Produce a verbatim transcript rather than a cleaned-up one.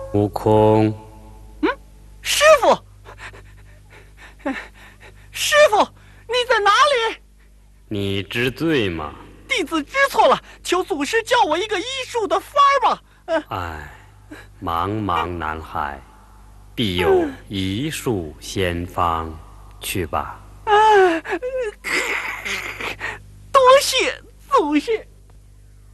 悟空， 嗯，师傅，师傅，你在哪里？ 你知罪吗？ 弟子知错了，求祖师教我一个医术的法儿吧。嗯、 唉，茫茫南海，必有医术仙方，去吧。 啊，多谢祖师。